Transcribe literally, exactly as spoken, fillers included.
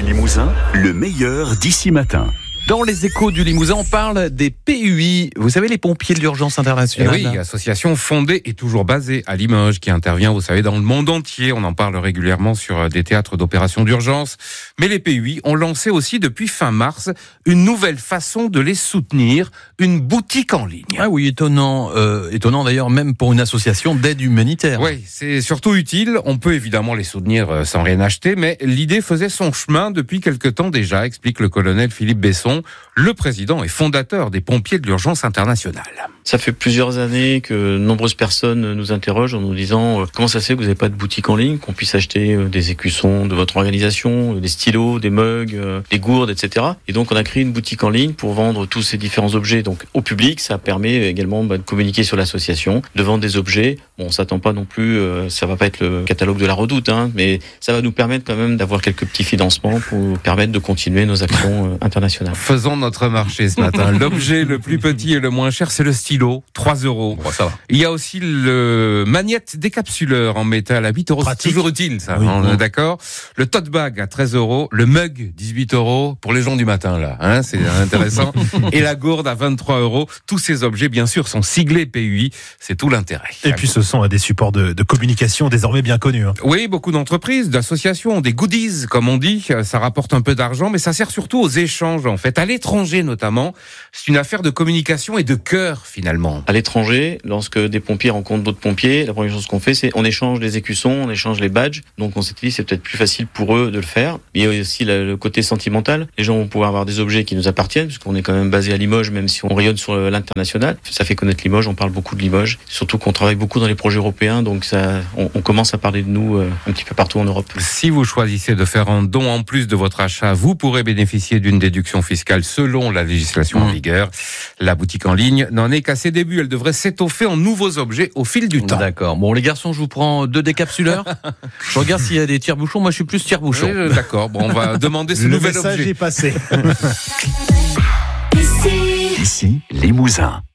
Limousin, le meilleur d'ici matin. Dans les échos du Limousin, on parle des P U I. Vous savez, les pompiers de l'urgence internationale. Et oui, association fondée et toujours basée à Limoges, qui intervient, vous savez, dans le monde entier. On en parle régulièrement sur des théâtres d'opérations d'urgence. Mais les P U I ont lancé aussi depuis fin mars une nouvelle façon de les soutenir, une boutique en ligne. Ah oui, étonnant. Euh, étonnant d'ailleurs, même pour une association d'aide humanitaire. Oui, c'est surtout utile. On peut évidemment les soutenir sans rien acheter, mais l'idée faisait son chemin depuis quelque temps déjà, explique le colonel Philippe Besson, le président et fondateur des pompiers de l'urgence internationale. Ça fait plusieurs années que de nombreuses personnes nous interrogent en nous disant euh, comment ça se fait que vous n'avez pas de boutique en ligne, qu'on puisse acheter euh, des écussons de votre organisation, euh, des stylos, des mugs, euh, des gourdes, et cetera. Et donc on a créé une boutique en ligne pour vendre tous ces différents objets donc au public. Ça permet également bah, de communiquer sur l'association, de vendre des objets. Bon, on s'attend pas non plus, euh, ça va pas être le catalogue de la Redoute, hein, mais ça va nous permettre quand même d'avoir quelques petits financements pour permettre de continuer nos actions euh, internationales. Faisons notre marché ce matin. L'objet le plus petit et le moins cher, c'est le stylo, trois euros. Bon, ça va. Il y a aussi le magnète décapsuleur en métal à huit euros. C'est toujours utile, ça. Oui, on oui. est d'accord. Le tote bag à treize euros. Le mug, dix-huit euros. Pour les gens du matin, là. Hein, c'est intéressant. Et la gourde à vingt-trois euros. Tous ces objets, bien sûr, sont siglés P U I. C'est tout l'intérêt. Et puis ce sont des supports de, de communication désormais bien connus. Hein. Oui, beaucoup d'entreprises, d'associations, des goodies, comme on dit. Ça rapporte un peu d'argent, mais ça sert surtout aux échanges, en fait. À l'étranger, notamment. C'est une affaire de communication et de cœur, finalement. À l'étranger, lorsque des pompiers rencontrent d'autres pompiers, la première chose qu'on fait, c'est on échange les écussons, on échange les badges. Donc on s'est dit c'est peut-être plus facile pour eux de le faire. Mais il y a aussi le côté sentimental. Les gens vont pouvoir avoir des objets qui nous appartiennent, puisqu'on est quand même basé à Limoges, même si on rayonne sur l'international. Ça fait connaître Limoges, on parle beaucoup de Limoges. Surtout qu'on travaille beaucoup dans les projets européens, donc ça, on, on commence à parler de nous euh, un petit peu partout en Europe. Si vous choisissez de faire un don en plus de votre achat, vous pourrez bénéficier d'une déduction fiscale selon la législation en vigueur. La boutique en ligne n'en est qu'à ses débuts. Elle devrait s'étoffer en nouveaux objets au fil du temps. D'accord. Bon, les garçons, je vous prends deux décapsuleurs. Je regarde s'il y a des tire-bouchons. Moi, je suis plus tire-bouchon. Oui, d'accord. Bon, on va demander ce Le nouvel message objet. est passé. Ici, Limousin.